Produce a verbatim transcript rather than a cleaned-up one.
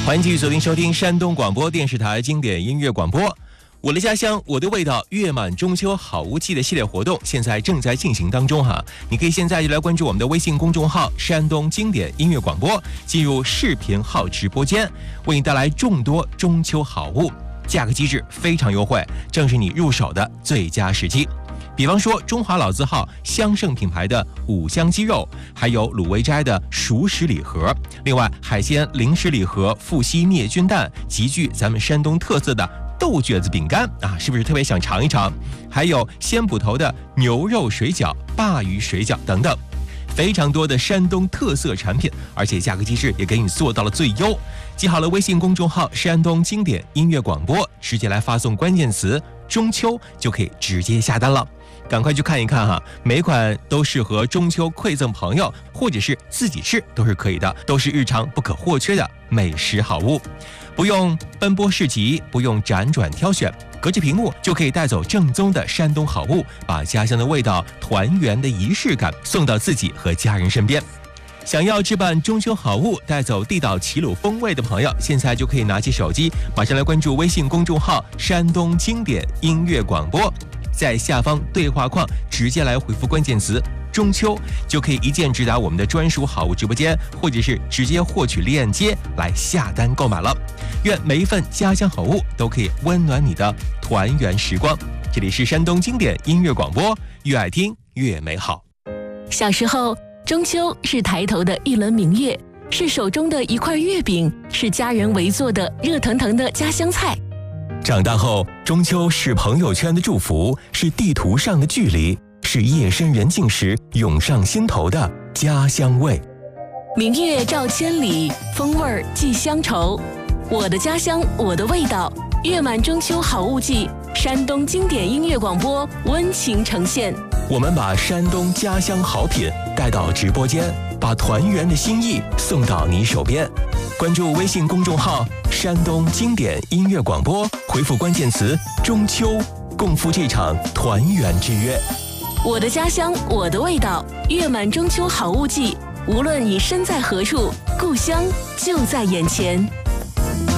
欢迎继续锁定收听山东广播电视台经典音乐广播。我的家乡，我的味道，月满中秋好物季的系列活动现在正在进行当中哈。你可以现在就来关注我们的微信公众号山东经典音乐广播，进入视频号直播间，为你带来众多中秋好物，价格机制非常优惠，正是你入手的最佳时机。比方说中华老字号香盛品牌的五香鸡肉，还有鲁味斋的熟食礼盒，另外海鲜零食礼盒富硒灭菌蛋，极具咱们山东特色的豆卷子饼干啊，是不是特别想尝一尝？还有鲜捕头的牛肉水饺、鲅鱼水饺等等，非常多的山东特色产品，而且价格机制也给你做到了最优。记好了微信公众号山东经典音乐广播，直接来发送关键词中秋就可以直接下单了。赶快去看一看哈，每款都适合中秋馈赠朋友，或者是自己吃都是可以的，都是日常不可或缺的美食好物。不用奔波市集，不用辗转挑选，隔着屏幕就可以带走正宗的山东好物，把家乡的味道、团圆的仪式感送到自己和家人身边。想要置办中秋好物，带走地道齐鲁风味的朋友，现在就可以拿起手机，马上来关注微信公众号山东经典音乐广播，在下方对话框直接来回复关键词中秋，就可以一键直达我们的专属好物直播间，或者是直接获取链接来下单购买了。愿每一份家乡好物都可以温暖你的团圆时光。这里是山东经典音乐广播，越爱听越美好。 小时候，中秋是抬头的一轮明月，是手中的一块月饼，是家人围坐的热腾腾的家乡菜。 长大后，中秋是朋友圈的祝福，是地图上的距离，是夜深人静时涌上心头的家乡味。 明月照千里，风味寄乡愁。我的家乡，我的味道，月满中秋好物季，山东经典音乐广播温情呈现。 我们把山东家乡好品带到直播间，把团圆的心意送到你手边。关注微信公众号山东经典音乐广播，回复关键词中秋，共赴这场团圆之约。 我的家乡，我的味道，月满中秋好物季，无论你身在何处，故乡就在眼前。